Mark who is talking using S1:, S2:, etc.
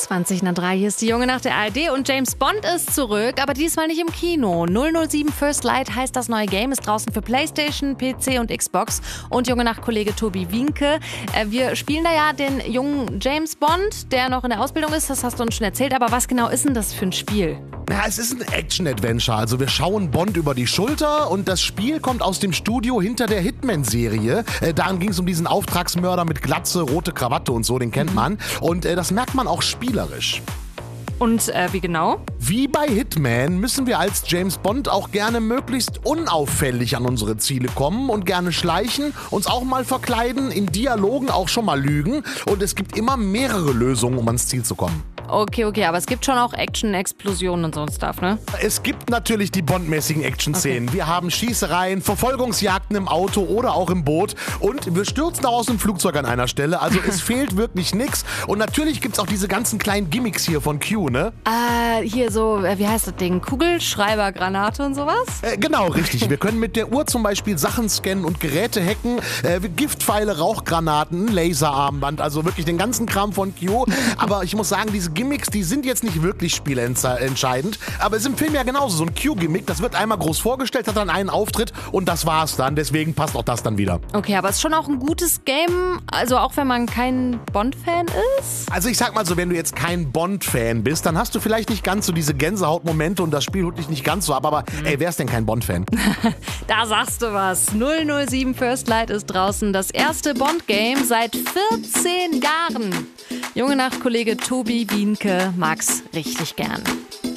S1: 20 nach 3, hier ist die Junge nach der ARD und James Bond ist zurück, aber diesmal nicht im Kino. 007 First Light heißt das neue Game, ist draußen für Playstation, PC und Xbox. Und Junge nach Kollege Tobi Wienke. Wir spielen da ja den jungen James Bond, der noch in der Ausbildung ist, das hast du uns schon erzählt, aber was genau ist denn das für ein Spiel?
S2: Ja, es ist ein Action-Adventure, also wir schauen Bond über die Schulter und das Spiel kommt aus dem Studio hinter der Hitman-Serie. Daran ging es um diesen Auftragsmörder mit Glatze, rote Krawatte und so, den kennt man. Und das merkt man auch spielerisch.
S1: Und wie genau?
S2: Wie bei Hitman müssen wir als James Bond auch gerne möglichst unauffällig an unsere Ziele kommen und gerne schleichen, uns auch mal verkleiden, in Dialogen auch schon mal lügen. Und es gibt immer mehrere Lösungen, um ans Ziel zu kommen.
S1: Okay, aber es gibt schon auch Action, Explosionen und so ein Stuff, ne?
S2: Es gibt natürlich die Bond-mäßigen Action-Szenen.
S1: Okay.
S2: Wir haben Schießereien, Verfolgungsjagden im Auto oder auch im Boot und wir stürzen auch aus dem Flugzeug an einer Stelle. Also es fehlt wirklich nichts. Und natürlich gibt's auch diese ganzen kleinen Gimmicks hier von Q, ne?
S1: Hier so, wie heißt das Ding? Kugelschreibergranate und sowas?
S2: Genau, richtig. Wir können mit der Uhr zum Beispiel Sachen scannen und Geräte hacken. Giftpfeile, Rauchgranaten, ein Laserarmband, also wirklich den ganzen Kram von Q. Aber ich muss sagen, diese Gimmicks, die sind jetzt nicht wirklich spielentscheidend. Aber es ist im Film ja genauso. So ein Q-Gimmick, das wird einmal groß vorgestellt, hat dann einen Auftritt und das war's dann. Deswegen passt auch das dann wieder.
S1: Okay, aber es ist schon auch ein gutes Game, also auch wenn man kein Bond-Fan ist?
S2: Also ich sag mal so, wenn du jetzt kein Bond-Fan bist, dann hast du vielleicht nicht ganz so diese Gänsehautmomente und das Spiel holt dich nicht ganz so ab. Aber ey, wer ist denn kein Bond-Fan?
S1: Da sagst du was. 007 First Light ist draußen. Das erste Bond-Game seit 14 Jahren. Junge nach Kollege Tobi Wienke mag's richtig gern.